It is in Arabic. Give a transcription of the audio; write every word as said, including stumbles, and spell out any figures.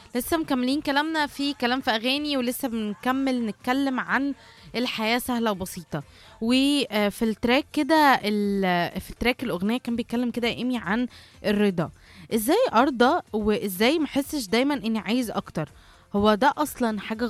لسه مكملين كلامنا في كلام في أغاني، ولسه بنكمل نتكلم عن الحياة سهلة وبسيطة. وفي التراك كده ال- في التراك الأغنية كان بيتكلم كده إيمي عن الرضا. إزاي أرضى وإزاي محسش دايما إني عايز أكتر؟ هو ده أصلا حاجة